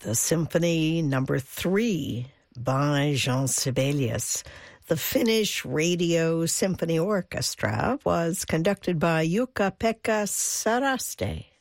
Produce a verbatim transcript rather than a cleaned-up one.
the Symphony Number Three by Jean Sibelius. The Finnish Radio Symphony Orchestra was conducted by Jukka-Pekka Saraste.